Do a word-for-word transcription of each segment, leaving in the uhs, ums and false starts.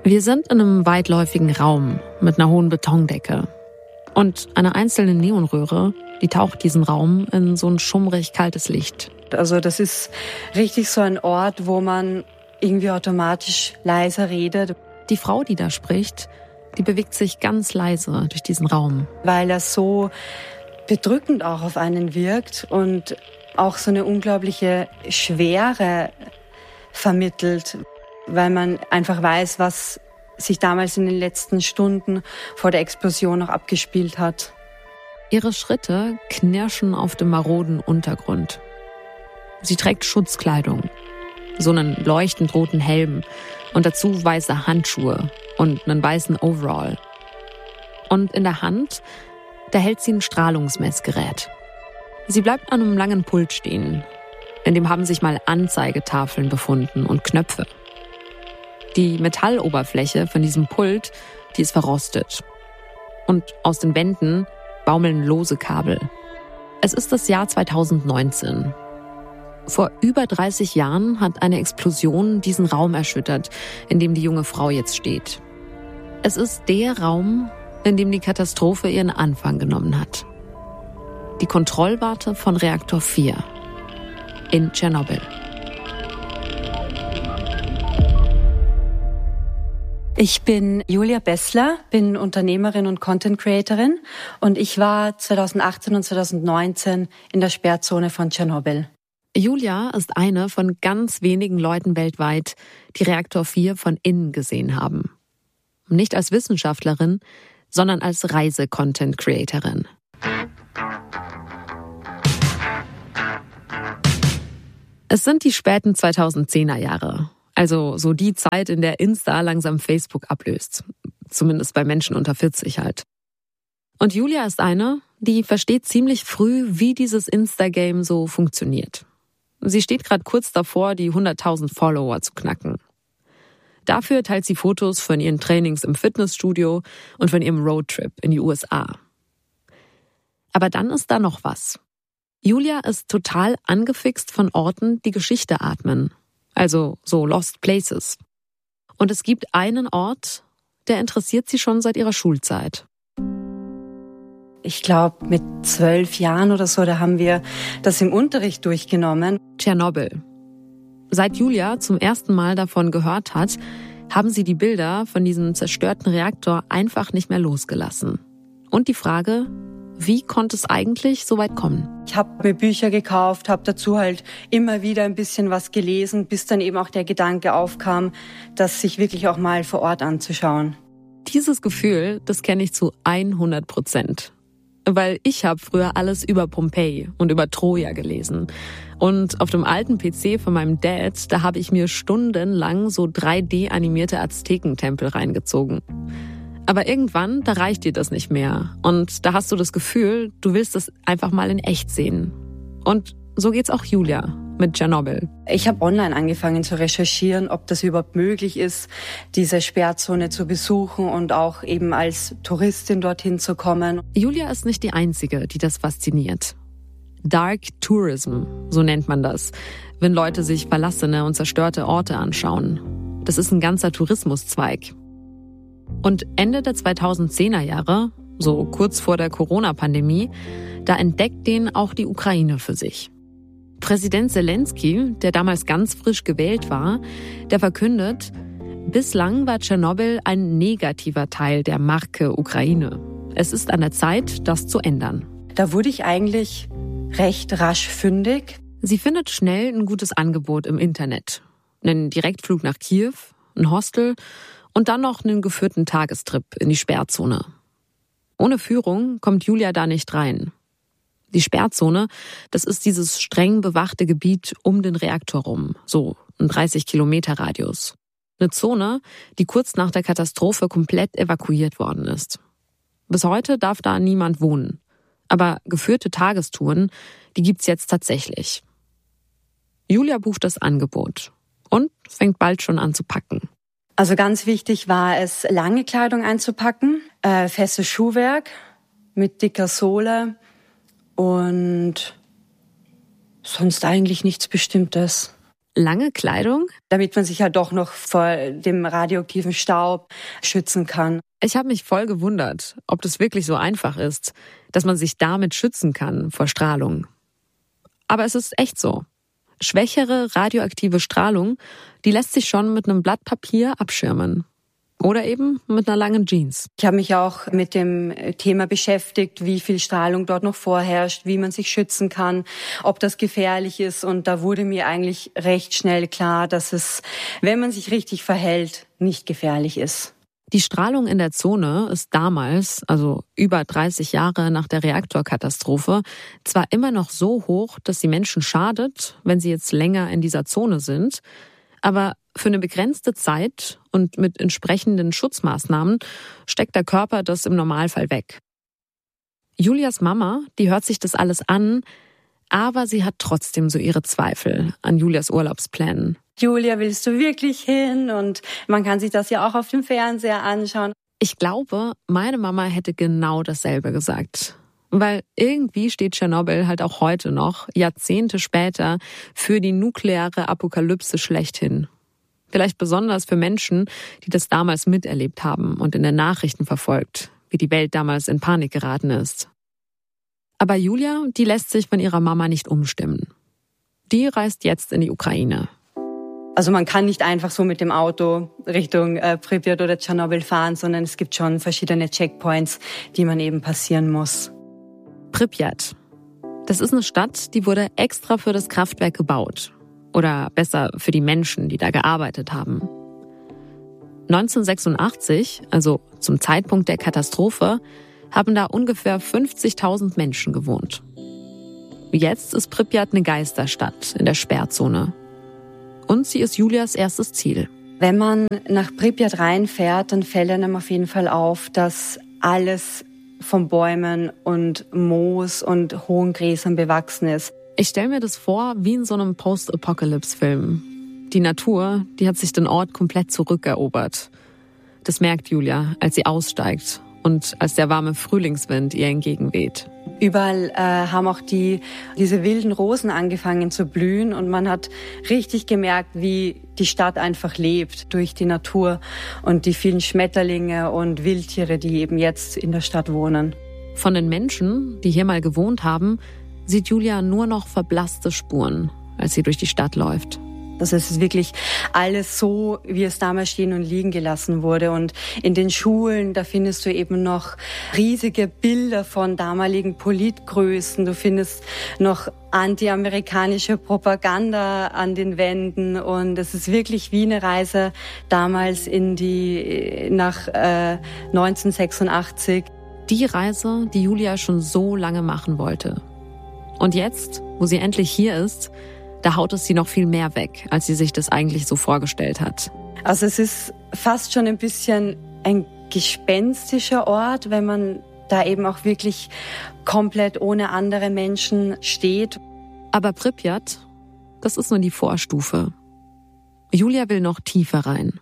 Wir sind in einem weitläufigen Raum mit einer hohen Betondecke. Und eine einzelne Neonröhre, die taucht diesen Raum in so ein schummrig kaltes Licht. Also das ist richtig so ein Ort, wo man irgendwie automatisch leiser redet. Die Frau, die da spricht, die bewegt sich ganz leise durch diesen Raum. Weil er so bedrückend auch auf einen wirkt und auch so eine unglaubliche Schwere vermittelt, weil man einfach weiß, was sich damals in den letzten Stunden vor der Explosion noch abgespielt hat. Ihre Schritte knirschen auf dem maroden Untergrund. Sie trägt Schutzkleidung, so einen leuchtend roten Helm und dazu weiße Handschuhe und einen weißen Overall. Und in der Hand, da hält sie ein Strahlungsmessgerät. Sie bleibt an einem langen Pult stehen. In dem haben sich mal Anzeigetafeln befunden und Knöpfe. Die Metalloberfläche von diesem Pult, die ist verrostet. Und aus den Wänden baumeln lose Kabel. Es ist das Jahr zweitausendneunzehn. Vor über dreißig Jahren hat eine Explosion diesen Raum erschüttert, in dem die junge Frau jetzt steht. Es ist der Raum, in dem die Katastrophe ihren Anfang genommen hat. Die Kontrollwarte von Reaktor vier in Tschernobyl. Ich bin Julia Bessler, bin Unternehmerin und Content Creatorin und ich war zweitausendachtzehn und zweitausendneunzehn in der Sperrzone von Tschernobyl. Julia ist eine von ganz wenigen Leuten weltweit, die Reaktor vier von innen gesehen haben. Nicht als Wissenschaftlerin, sondern als Reise-Content-Creatorin. Es sind die späten zweitausendzehner Jahre. Also so die Zeit, in der Insta langsam Facebook ablöst. Zumindest bei Menschen unter vierzig halt. Und Julia ist eine, die versteht ziemlich früh, wie dieses Insta-Game so funktioniert. Sie steht gerade kurz davor, die hunderttausend Follower zu knacken. Dafür teilt sie Fotos von ihren Trainings im Fitnessstudio und von ihrem Roadtrip in die U S A. Aber dann ist da noch was. Julia ist total angefixt von Orten, die Geschichte atmen. Also so Lost Places. Und es gibt einen Ort, der interessiert sie schon seit ihrer Schulzeit. Ich glaube, mit zwölf Jahren oder so, da haben wir das im Unterricht durchgenommen. Tschernobyl. Seit Julia zum ersten Mal davon gehört hat, haben sie die Bilder von diesem zerstörten Reaktor einfach nicht mehr losgelassen. Und die Frage, wie konnte es eigentlich so weit kommen? Ich habe mir Bücher gekauft, habe dazu halt immer wieder ein bisschen was gelesen, bis dann eben auch der Gedanke aufkam, das sich wirklich auch mal vor Ort anzuschauen. Dieses Gefühl, das kenne ich zu hundert Prozent. Weil ich habe früher alles über Pompeji und über Troja gelesen. Und auf dem alten P C von meinem Dad, da habe ich mir stundenlang so drei D-animierte Aztekentempel reingezogen. Aber irgendwann, da reicht dir das nicht mehr. Und da hast du das Gefühl, du willst das einfach mal in echt sehen. Und so geht's auch Julia mit Tschernobyl. Ich habe online angefangen zu recherchieren, ob das überhaupt möglich ist, diese Sperrzone zu besuchen und auch eben als Touristin dorthin zu kommen. Julia ist nicht die Einzige, die das fasziniert. Dark Tourism, so nennt man das, wenn Leute sich verlassene und zerstörte Orte anschauen. Das ist ein ganzer Tourismuszweig. Und Ende der zweitausendzehner Jahre, so kurz vor der Corona-Pandemie, da entdeckt den auch die Ukraine für sich. Präsident Zelensky, der damals ganz frisch gewählt war, der verkündet, bislang war Tschernobyl ein negativer Teil der Marke Ukraine. Es ist an der Zeit, das zu ändern. Da wurde ich eigentlich recht rasch fündig. Sie findet schnell ein gutes Angebot im Internet. Einen Direktflug nach Kiew, ein Hostel und dann noch einen geführten Tagestrip in die Sperrzone. Ohne Führung kommt Julia da nicht rein. Die Sperrzone, das ist dieses streng bewachte Gebiet um den Reaktor rum, so ein dreißig Kilometer Radius. Eine Zone, die kurz nach der Katastrophe komplett evakuiert worden ist. Bis heute darf da niemand wohnen. Aber geführte Tagestouren, die gibt's jetzt tatsächlich. Julia bucht das Angebot und fängt bald schon an zu packen. Also ganz wichtig war es, lange Kleidung einzupacken, äh, festes Schuhwerk mit dicker Sohle und sonst eigentlich nichts Bestimmtes. lange Kleidung? Damit man sich halt doch noch vor dem radioaktiven Staub schützen kann. Ich habe mich voll gewundert, ob das wirklich so einfach ist, dass man sich damit schützen kann vor Strahlung. Aber es ist echt so. Schwächere radioaktive Strahlung, die lässt sich schon mit einem Blatt Papier abschirmen. Oder eben mit einer langen Jeans. Ich habe mich auch mit dem Thema beschäftigt, wie viel Strahlung dort noch vorherrscht, wie man sich schützen kann, ob das gefährlich ist. Und da wurde mir eigentlich recht schnell klar, dass es, wenn man sich richtig verhält, nicht gefährlich ist. Die Strahlung in der Zone ist damals, also über dreißig Jahre nach der Reaktorkatastrophe, zwar immer noch so hoch, dass sie Menschen schadet, wenn sie jetzt länger in dieser Zone sind, aber für eine begrenzte Zeit und mit entsprechenden Schutzmaßnahmen steckt der Körper das im Normalfall weg. Julias Mama, die hört sich das alles an, aber sie hat trotzdem so ihre Zweifel an Julias Urlaubsplänen. Julia, willst du wirklich hin? Und man kann sich das ja auch auf dem Fernseher anschauen. Ich glaube, meine Mama hätte genau dasselbe gesagt. Weil irgendwie steht Tschernobyl halt auch heute noch, Jahrzehnte später, für die nukleare Apokalypse schlechthin. Vielleicht besonders für Menschen, die das damals miterlebt haben und in den Nachrichten verfolgt, wie die Welt damals in Panik geraten ist. Aber Julia, die lässt sich von ihrer Mama nicht umstimmen. Die reist jetzt in die Ukraine. Also man kann nicht einfach so mit dem Auto Richtung äh, Pripyat oder Tschernobyl fahren, sondern es gibt schon verschiedene Checkpoints, die man eben passieren muss. Pripyat. Das ist eine Stadt, die wurde extra für das Kraftwerk gebaut. Oder besser für die Menschen, die da gearbeitet haben. neunzehnhundertsechsundachtzig, also zum Zeitpunkt der Katastrophe, haben da ungefähr fünfzigtausend Menschen gewohnt. Jetzt ist Pripyat eine Geisterstadt in der Sperrzone. Und sie ist Julias erstes Ziel. Wenn man nach Pripyat reinfährt, dann fällt einem auf jeden Fall auf, dass alles von Bäumen und Moos und hohen Gräsern bewachsen ist. Ich stelle mir das vor wie in so einem Post-Apocalypse-Film. Die Natur, die hat sich den Ort komplett zurückerobert. Das merkt Julia, als sie aussteigt und als der warme Frühlingswind ihr entgegenweht. Überall äh, haben auch die diese wilden Rosen angefangen zu blühen und man hat richtig gemerkt, wie die Stadt einfach lebt durch die Natur und die vielen Schmetterlinge und Wildtiere, die eben jetzt in der Stadt wohnen. Von den Menschen, die hier mal gewohnt haben, sieht Julia nur noch verblasste Spuren, als sie durch die Stadt läuft. Also es ist wirklich alles so, wie es damals stehen und liegen gelassen wurde. Und in den Schulen, da findest du eben noch riesige Bilder von damaligen Politgrößen. Du findest noch anti-amerikanische Propaganda an den Wänden. Und es ist wirklich wie eine Reise damals in die, nach äh, neunzehnhundertsechsundachtzig. Die Reise, die Julia schon so lange machen wollte. Und jetzt, wo sie endlich hier ist, da haut es sie noch viel mehr weg, als sie sich das eigentlich so vorgestellt hat. Also es ist fast schon ein bisschen ein gespenstischer Ort, wenn man da eben auch wirklich komplett ohne andere Menschen steht. Aber Pripyat, das ist nur die Vorstufe. Julia will noch tiefer rein.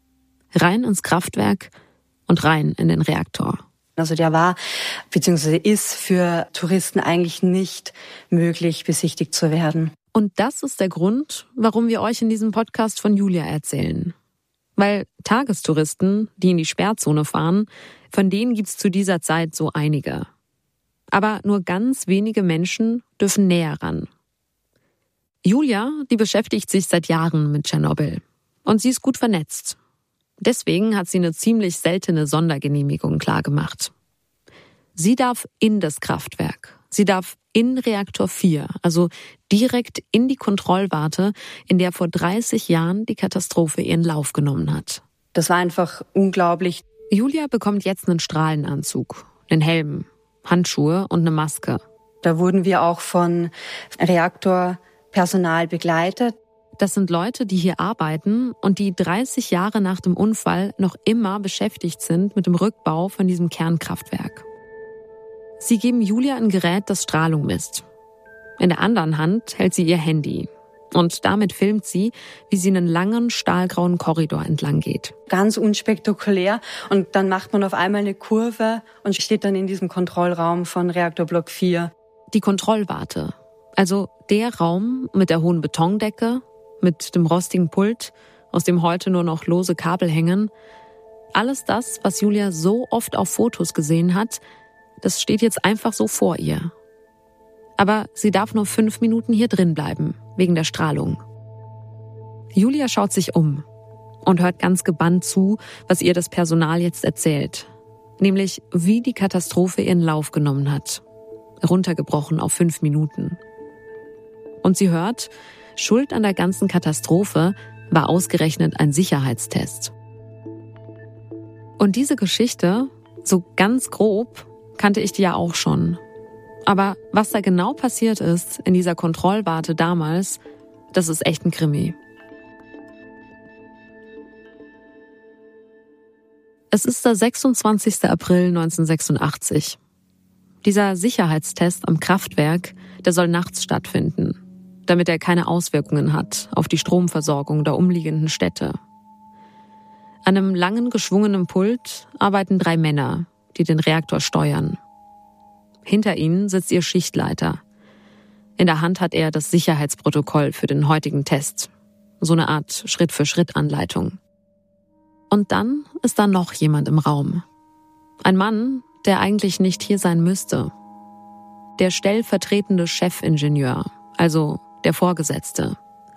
Rein ins Kraftwerk und rein in den Reaktor. Also der war bzw. ist für Touristen eigentlich nicht möglich, besichtigt zu werden. Und das ist der Grund, warum wir euch in diesem Podcast von Julia erzählen. Weil Tagestouristen, die in die Sperrzone fahren, von denen gibt's zu dieser Zeit so einige. Aber nur ganz wenige Menschen dürfen näher ran. Julia, die beschäftigt sich seit Jahren mit Tschernobyl. Und sie ist gut vernetzt. Deswegen hat sie eine ziemlich seltene Sondergenehmigung klargemacht. Sie darf in das Kraftwerk. Sie darf in Reaktor vier, also direkt in die Kontrollwarte, in der vor dreißig Jahren die Katastrophe ihren Lauf genommen hat. Das war einfach unglaublich. Julia bekommt jetzt einen Strahlenanzug, einen Helm, Handschuhe und eine Maske. Da wurden wir auch von Reaktorpersonal begleitet. Das sind Leute, die hier arbeiten und die dreißig Jahre nach dem Unfall noch immer beschäftigt sind mit dem Rückbau von diesem Kernkraftwerk. Sie geben Julia ein Gerät, das Strahlung misst. In der anderen Hand hält sie ihr Handy. Und damit filmt sie, wie sie einen langen, stahlgrauen Korridor entlang geht. Ganz unspektakulär. Und dann macht man auf einmal eine Kurve und steht dann in diesem Kontrollraum von Reaktorblock vier. Die Kontrollwarte. Also der Raum mit der hohen Betondecke, mit dem rostigen Pult, aus dem heute nur noch lose Kabel hängen. Alles das, was Julia so oft auf Fotos gesehen hat, das steht jetzt einfach so vor ihr. Aber sie darf nur fünf Minuten hier drin bleiben, wegen der Strahlung. Julia schaut sich um und hört ganz gebannt zu, was ihr das Personal jetzt erzählt. Nämlich, wie die Katastrophe ihren Lauf genommen hat. Runtergebrochen auf fünf Minuten. Und sie hört, Schuld an der ganzen Katastrophe war ausgerechnet ein Sicherheitstest. Und diese Geschichte, so ganz grob, kannte ich die ja auch schon. Aber was da genau passiert ist in dieser Kontrollwarte damals, das ist echt ein Krimi. Es ist der sechsundzwanzigster April neunzehnhundertsechsundachtzig. Dieser Sicherheitstest am Kraftwerk, der soll nachts stattfinden, damit er keine Auswirkungen hat auf die Stromversorgung der umliegenden Städte. An einem langen, geschwungenen Pult arbeiten drei Männer, die den Reaktor steuern. Hinter ihnen sitzt ihr Schichtleiter. In der Hand hat er das Sicherheitsprotokoll für den heutigen Test. So eine Art Schritt-für-Schritt-Anleitung. Und dann ist da noch jemand im Raum. Ein Mann, der eigentlich nicht hier sein müsste. Der stellvertretende Chefingenieur, also der Vorgesetzte.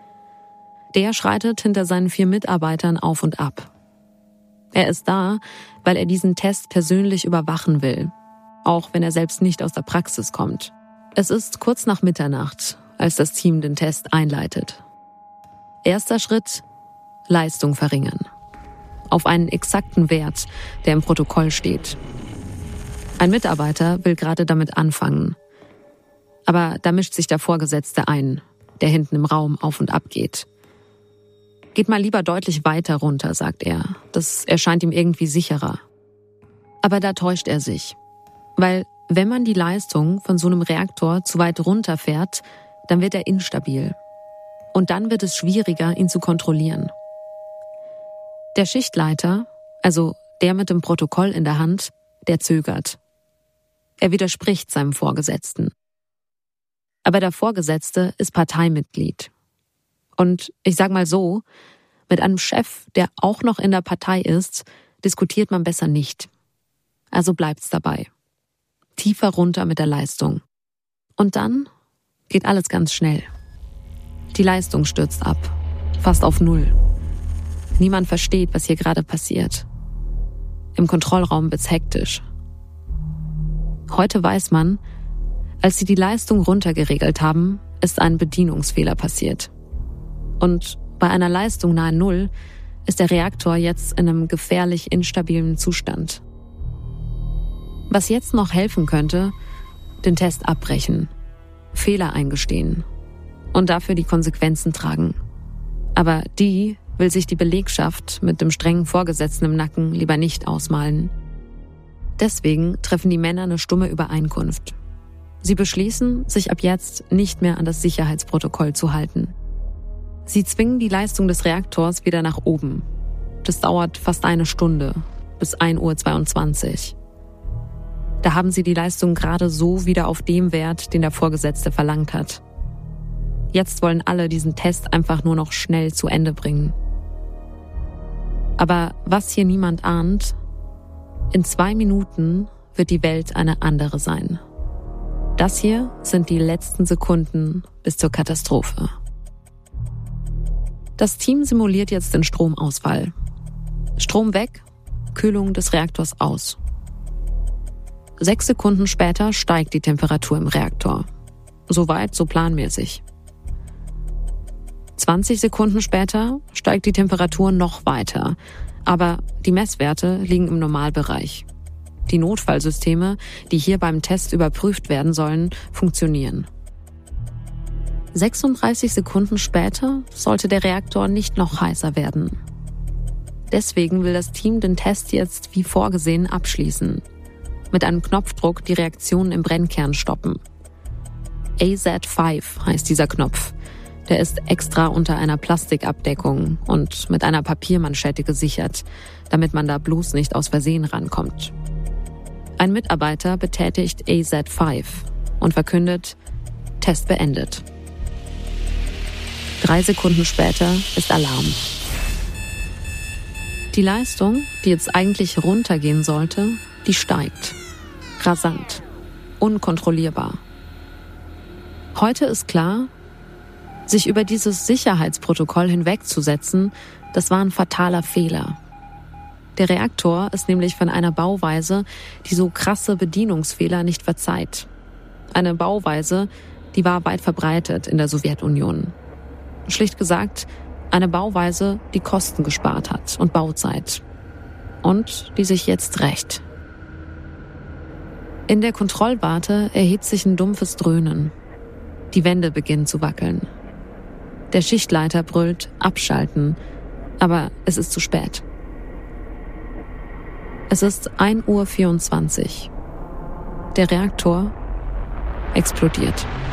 Der schreitet hinter seinen vier Mitarbeitern auf und ab. Er ist da, weil er diesen Test persönlich überwachen will, auch wenn er selbst nicht aus der Praxis kommt. Es ist kurz nach Mitternacht, als das Team den Test einleitet. Erster Schritt: Leistung verringern. Auf einen exakten Wert, der im Protokoll steht. Ein Mitarbeiter will gerade damit anfangen. Aber da mischt sich der Vorgesetzte ein, der hinten im Raum auf und ab geht. Geht mal lieber deutlich weiter runter, sagt er. Das erscheint ihm irgendwie sicherer. Aber da täuscht er sich. Weil wenn man die Leistung von so einem Reaktor zu weit runterfährt, dann wird er instabil. Und dann wird es schwieriger, ihn zu kontrollieren. Der Schichtleiter, also der mit dem Protokoll in der Hand, der zögert. Er widerspricht seinem Vorgesetzten. Aber der Vorgesetzte ist Parteimitglied. Und ich sag mal so, mit einem Chef, der auch noch in der Partei ist, diskutiert man besser nicht. Also bleibt's dabei. Tiefer runter mit der Leistung. Und dann geht alles ganz schnell. Die Leistung stürzt ab, fast auf Null. Niemand versteht, was hier gerade passiert. Im Kontrollraum wird's hektisch. Heute weiß man, als sie die Leistung runtergeregelt haben, ist ein Bedienungsfehler passiert. Und bei einer Leistung nahe Null ist der Reaktor jetzt in einem gefährlich instabilen Zustand. Was jetzt noch helfen könnte, den Test abbrechen, Fehler eingestehen und dafür die Konsequenzen tragen. Aber die will sich die Belegschaft mit dem strengen Vorgesetzten im Nacken lieber nicht ausmalen. Deswegen treffen die Männer eine stumme Übereinkunft. Sie beschließen, sich ab jetzt nicht mehr an das Sicherheitsprotokoll zu halten. Sie zwingen die Leistung des Reaktors wieder nach oben. Das dauert fast eine Stunde, bis ein Uhr zweiundzwanzig. Da haben sie die Leistung gerade so wieder auf dem Wert, den der Vorgesetzte verlangt hat. Jetzt wollen alle diesen Test einfach nur noch schnell zu Ende bringen. Aber was hier niemand ahnt, in zwei Minuten wird die Welt eine andere sein. Das hier sind die letzten Sekunden bis zur Katastrophe. Das Team simuliert jetzt den Stromausfall. Strom weg, Kühlung des Reaktors aus. Sechs Sekunden später steigt die Temperatur im Reaktor. Soweit, so planmäßig. zwanzig Sekunden später steigt die Temperatur noch weiter. Aber die Messwerte liegen im Normalbereich. Die Notfallsysteme, die hier beim Test überprüft werden sollen, funktionieren. sechsunddreißig Sekunden später sollte der Reaktor nicht noch heißer werden. Deswegen will das Team den Test jetzt wie vorgesehen abschließen. Mit einem Knopfdruck die Reaktion im Brennkern stoppen. A Z fünf heißt dieser Knopf. Der ist extra unter einer Plastikabdeckung und mit einer Papiermanschette gesichert, damit man da bloß nicht aus Versehen rankommt. Ein Mitarbeiter betätigt A Z fünf und verkündet: Test beendet. Drei Sekunden später ist Alarm. Die Leistung, die jetzt eigentlich runtergehen sollte, die steigt. Rasant. Unkontrollierbar. Heute ist klar, sich über dieses Sicherheitsprotokoll hinwegzusetzen, das war ein fataler Fehler. Der Reaktor ist nämlich von einer Bauweise, die so krasse Bedienungsfehler nicht verzeiht. Eine Bauweise, die war weit verbreitet in der Sowjetunion. Schlicht gesagt, eine Bauweise, die Kosten gespart hat und Bauzeit. Und die sich jetzt rächt. In der Kontrollwarte erhebt sich ein dumpfes Dröhnen. Die Wände beginnen zu wackeln. Der Schichtleiter brüllt, abschalten, aber es ist zu spät. Es ist ein Uhr vierundzwanzig. Der Reaktor explodiert.